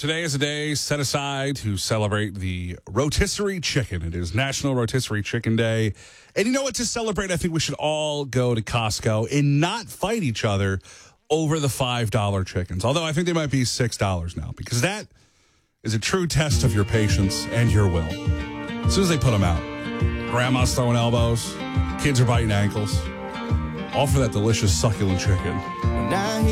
Today is a day set aside to celebrate the rotisserie chicken. It is National Rotisserie Chicken Day. And you know what? To celebrate, I think we should all go to Costco and not fight each other over the $5 chickens. Although I think they might be $6 now, because that is a true test of your patience and your will. As soon as they put them out, grandma's throwing elbows, kids are biting ankles, all for that delicious, succulent chicken.